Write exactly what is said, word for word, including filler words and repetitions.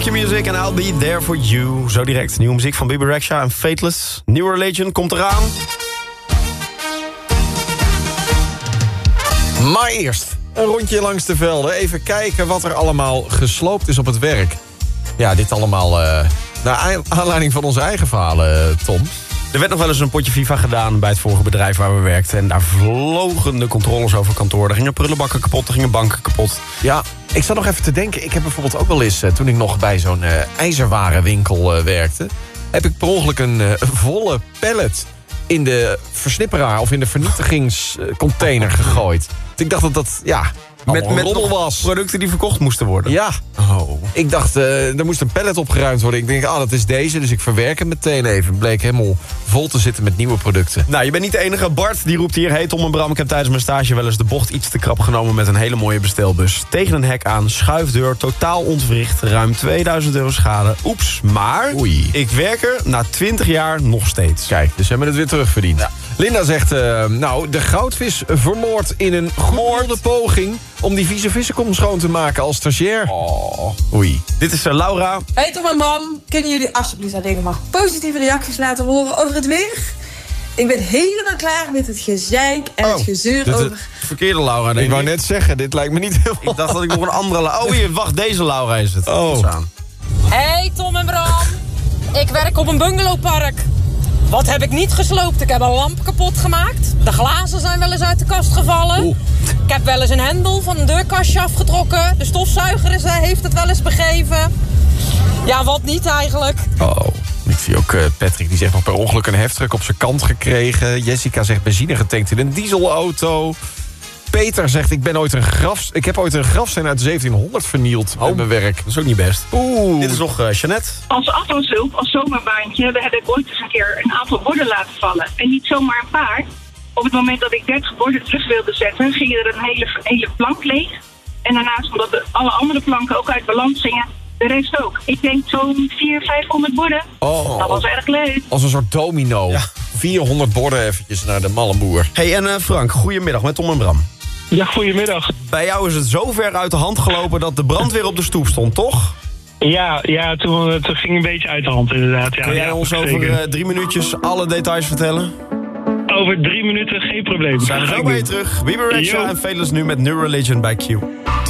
Music and I'll be there for you. Zo direct. Nieuwe muziek van Bebe Rexha en Fateless. New Religion komt eraan. Maar eerst een rondje langs de velden. Even kijken wat er allemaal gesloopt is op het werk. Ja, dit allemaal uh, naar aanleiding van onze eigen verhalen, Tom. Er werd nog wel eens een potje FIFA gedaan bij het vorige bedrijf waar we werkten. En daar vlogen de controles over kantoor. Er gingen prullenbakken kapot, er gingen banken kapot. Ja, ik zat nog even te denken. Ik heb bijvoorbeeld ook wel eens, toen ik nog bij zo'n uh, ijzerwarenwinkel uh, werkte... heb ik per ongeluk een uh, volle pallet in de versnipperaar of in de vernietigingscontainer gegooid. Ik dacht dat dat, ja... Met, met rommel was. Producten die verkocht moesten worden. Ja. Oh. Ik dacht, uh, er moest een pallet opgeruimd worden. Ik denk, ah, dat is deze. Dus ik verwerk hem meteen even. Bleek helemaal vol te zitten met nieuwe producten. Nou, je bent niet de enige. Bart, die roept hier... Hey Tom en Bram, ik heb tijdens mijn stage wel eens de bocht iets te krap genomen... met een hele mooie bestelbus. Tegen een hek aan, schuifdeur, totaal ontwricht. Ruim tweeduizend euro schade. Oeps, maar Oei. Ik werk er na twintig jaar nog steeds. Kijk, dus hebben we het weer terugverdiend. Ja. Linda zegt, uh, nou, de goudvis vermoord in een goede poging... om die vieze vissenkom schoon te maken als stagiair. Oh. Oei. Dit is uh, Laura. Hey Tom en Bram, kunnen jullie alsjeblieft alleen maar positieve reacties laten horen over het weer? Ik ben helemaal klaar met het gezeik en oh, het gezeur dit, over... Het verkeerde Laura, denk ik wou net zeggen, dit lijkt me niet heel... Ik dacht dat ik nog een andere... La- oh, hier, wacht, deze Laura is het. Oh. Hey Tom en Bram, ik werk op een bungalowpark. Wat heb ik niet gesloopt? Ik heb een lamp kapot gemaakt. De glazen zijn wel eens uit de kast gevallen. Oeh. Ik heb wel eens een hendel van een deurkastje afgetrokken. De stofzuiger is, heeft het wel eens begeven. Ja, wat niet eigenlijk. Oh, ik zie ook uh, Patrick, die zegt nog per ongeluk een heftruck op zijn kant gekregen. Jessica zegt benzine getankt in een dieselauto. Peter zegt, ik, ben ooit een graf, ik heb ooit een grafsteen uit zeventienhonderd vernield oh, met mijn werk. Dat is ook niet best. Oeh. Dit is nog uh, Jeannette. Als afwashulp, als zomerbaantje, heb ik ooit eens een keer een aantal borden laten vallen. En niet zomaar een paar. Op het moment dat ik dertig borden terug wilde zetten, ging er een hele, hele plank leeg. En daarnaast, omdat de, alle andere planken ook uit balans gingen, de rest ook. Ik denk zo'n vierhonderd, vijfhonderd borden. Oh. Dat was erg leuk. Als een soort domino. Ja. vierhonderd borden eventjes naar de mallenboer. Hey, en uh, Frank, goedemiddag met Tom en Bram. Ja, goedemiddag. Bij jou is het zo ver uit de hand gelopen dat de brandweer op de stoep stond, toch? Ja, ja toen, toen ging een beetje uit de hand inderdaad. Ja, Kun jij ja, ons zeker. over uh, drie minuutjes alle details vertellen? Over drie minuten, geen probleem. Zijn we zo bij je terug. Bebe Rexha en Fateless nu met New Religion bij Q.